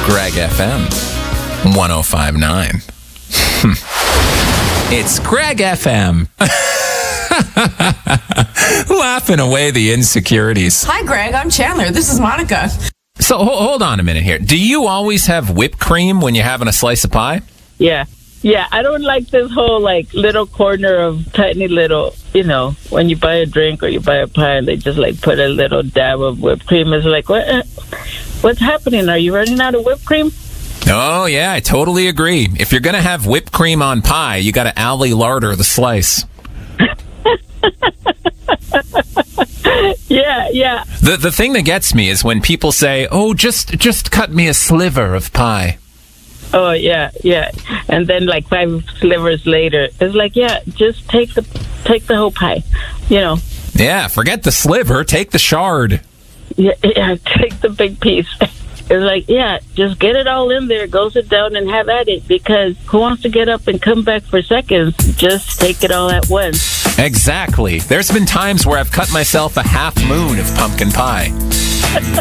Greg FM 105.9. It's Greg FM. Laughing away the insecurities. Hi, Greg. I'm Chandler. This is Monica. So hold on a minute here. Do you always have whipped cream when you're having a slice of pie? Yeah. Yeah, I don't like this whole, little corner of tiny little, when you buy a drink or you buy a pie and they just, put a little dab of whipped cream. It's like, what's happening? Are you running out of whipped cream? Oh, yeah, I totally agree. If you're going to have whipped cream on pie, you got to alley larder the slice. Yeah. The thing that gets me is when people say, oh, just cut me a sliver of pie. Oh, yeah. And then 5 slivers later, it's like, yeah, just take the whole pie, Yeah, forget the sliver, take the shard. Yeah, take the big piece. It's like, yeah, just get it all in there, go sit down and have at it, because who wants to get up and come back for seconds? Just take it all at once. Exactly. There's been times where I've cut myself a half moon of pumpkin pie.